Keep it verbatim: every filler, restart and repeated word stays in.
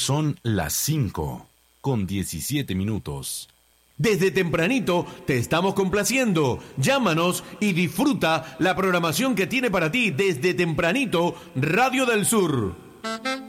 Son las cinco con diecisiete minutos. Desde tempranito te estamos complaciendo. Llámanos y disfruta la programación que tiene para ti desde tempranito Radio del Sur.